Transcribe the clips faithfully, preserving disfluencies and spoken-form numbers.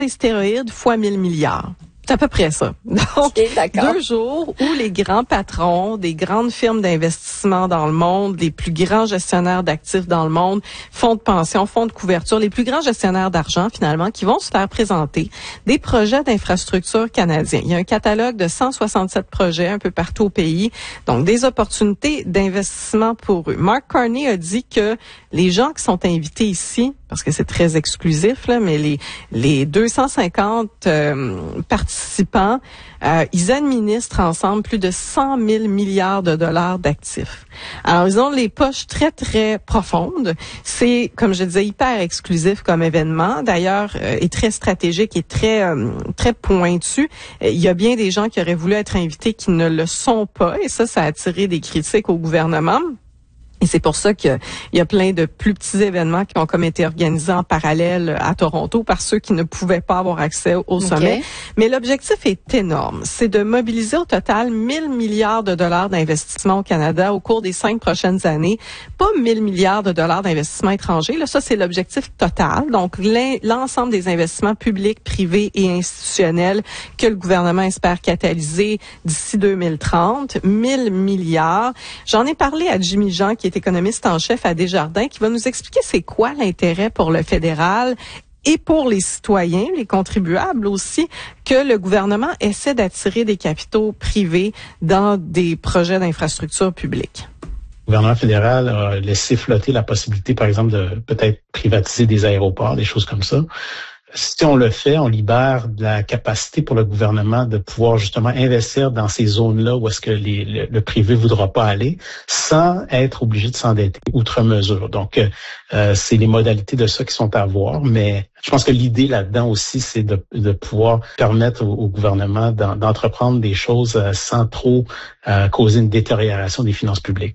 les stéroïdes fois mille milliards. C'est à peu près ça. Donc, okay, deux jours où les grands patrons des grandes firmes d'investissement dans le monde, les plus grands gestionnaires d'actifs dans le monde, fonds de pension, fonds de couverture, les plus grands gestionnaires d'argent, finalement, qui vont se faire présenter des projets d'infrastructure canadiens. Il y a un catalogue de cent soixante-sept projets un peu partout au pays, donc des opportunités d'investissement pour eux. Mark Carney a dit que les gens qui sont invités ici, parce que c'est très exclusif, là, mais les, les deux cent cinquante euh, participants, euh, ils administrent ensemble plus de cent mille milliards de dollars d'actifs. Alors, ils ont les poches très, très profondes. C'est, comme je disais, hyper exclusif comme événement. D'ailleurs, euh, est très stratégique et très, euh, très pointu. Il y a bien des gens qui auraient voulu être invités qui ne le sont pas, et ça, ça a attiré des critiques au gouvernement. Et c'est pour ça qu'il y a plein de plus petits événements qui ont comme été organisés en parallèle à Toronto par ceux qui ne pouvaient pas avoir accès au okay. sommet. Mais l'objectif est énorme. C'est de mobiliser au total mille milliards de dollars d'investissement au Canada au cours des cinq prochaines années. Pas mille milliards de dollars d'investissement étrangers. Là, ça, c'est l'objectif total. Donc, l'ensemble des investissements publics, privés et institutionnels que le gouvernement espère catalyser d'ici deux mille trente. mille milliards. J'en ai parlé à Jimmy Jean, qui est économiste en chef à Desjardins, qui va nous expliquer c'est quoi l'intérêt pour le fédéral et pour les citoyens, les contribuables aussi, que le gouvernement essaie d'attirer des capitaux privés dans des projets d'infrastructure publique. Le gouvernement fédéral a laissé flotter la possibilité, par exemple, de peut-être privatiser des aéroports, des choses comme ça. Si on le fait, on libère de la capacité pour le gouvernement de pouvoir justement investir dans ces zones-là où est-ce que les, le, le privé voudra pas aller, sans être obligé de s'endetter outre mesure. Donc, euh, c'est les modalités de ça qui sont à voir, mais je pense que l'idée là-dedans aussi, c'est de, de pouvoir permettre au, au gouvernement d'en, d'entreprendre des choses sans trop euh, causer une détérioration des finances publiques.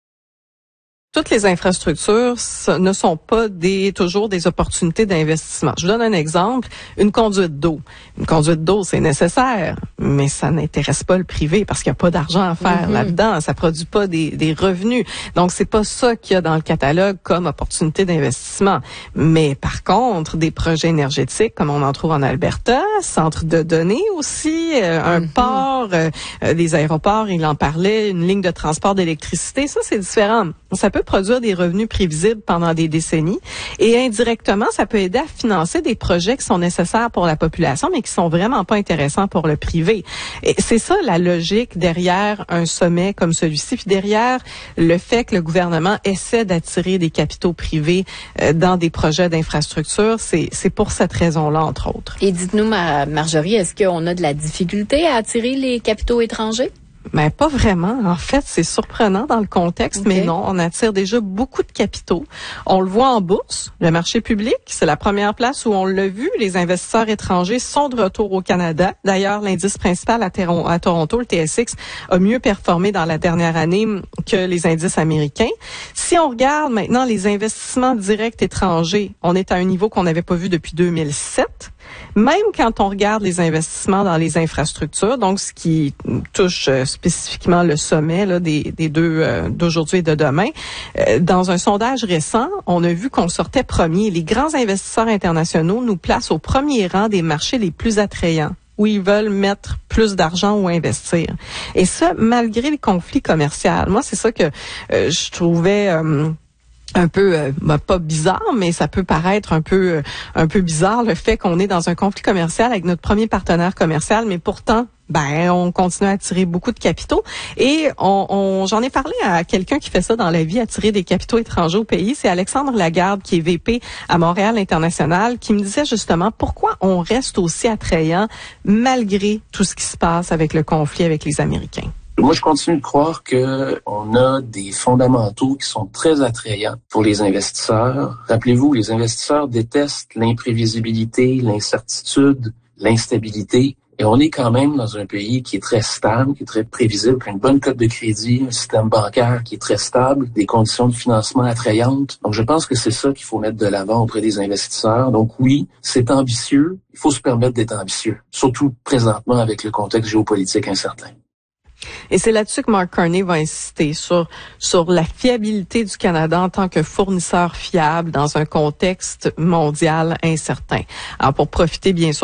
Toutes les infrastructures ne sont pas des, toujours des opportunités d'investissement. Je vous donne un exemple, une conduite d'eau. Une conduite d'eau, c'est nécessaire, mais ça n'intéresse pas le privé parce qu'il n'y a pas d'argent à faire mm-hmm. là-dedans. Ça produit pas des, des revenus. Donc, c'est pas ça qu'il y a dans le catalogue comme opportunité d'investissement. Mais par contre, des projets énergétiques, comme on en trouve en Alberta, centre de données aussi, euh, un mm-hmm. port, euh, euh, des aéroports, il en parlait, une ligne de transport d'électricité, ça, c'est différent. Ça peut produire des revenus prévisibles pendant des décennies et indirectement, ça peut aider à financer des projets qui sont nécessaires pour la population, mais qui sont vraiment pas intéressants pour le privé. Et c'est ça la logique derrière un sommet comme celui-ci, puis derrière le fait que le gouvernement essaie d'attirer des capitaux privés euh, dans des projets d'infrastructure, c'est, c'est pour cette raison-là, entre autres. Et dites-nous, Marjorie, est-ce qu'on a de la difficulté à attirer les capitaux étrangers? Mais pas vraiment. En fait, c'est surprenant dans le contexte, okay. mais non, on attire déjà beaucoup de capitaux. On le voit en bourse, le marché public, c'est la première place où on l'a vu. Les investisseurs étrangers sont de retour au Canada. D'ailleurs, l'indice principal à, Ter- à Toronto, le T S X, a mieux performé dans la dernière année que les indices américains. Si on regarde maintenant les investissements directs étrangers, on est à un niveau qu'on n'avait pas vu depuis deux mille sept. Même quand on regarde les investissements dans les infrastructures, donc ce qui touche euh, spécifiquement le sommet là, des, des deux euh, d'aujourd'hui et de demain, euh, dans un sondage récent, on a vu qu'on sortait premier. Les grands investisseurs internationaux nous placent au premier rang des marchés les plus attrayants, où ils veulent mettre plus d'argent ou investir. Et ça, malgré les conflits commerciaux. Moi, c'est ça que euh, je trouvais... Euh, un peu euh, bah, pas bizarre, mais ça peut paraître un peu euh, un peu bizarre le fait qu'on est dans un conflit commercial avec notre premier partenaire commercial, mais pourtant ben on continue à attirer beaucoup de capitaux et on, on j'en ai parlé à quelqu'un qui fait ça dans la vie, attirer des capitaux étrangers au pays, c'est Alexandre Lagarde qui est V P à Montréal International, qui me disait justement pourquoi on reste aussi attrayant malgré tout ce qui se passe avec le conflit avec les Américains. Moi, je continue de croire que on a des fondamentaux qui sont très attrayants pour les investisseurs. Rappelez-vous, les investisseurs détestent l'imprévisibilité, l'incertitude, l'instabilité. Et on est quand même dans un pays qui est très stable, qui est très prévisible, qui a une bonne cote de crédit, un système bancaire qui est très stable, des conditions de financement attrayantes. Donc, je pense que c'est ça qu'il faut mettre de l'avant auprès des investisseurs. Donc, oui, c'est ambitieux. Il faut se permettre d'être ambitieux, surtout présentement avec le contexte géopolitique incertain. Et c'est là-dessus que Mark Carney va insister, sur sur la fiabilité du Canada en tant que fournisseur fiable dans un contexte mondial incertain. Alors, pour profiter bien sûr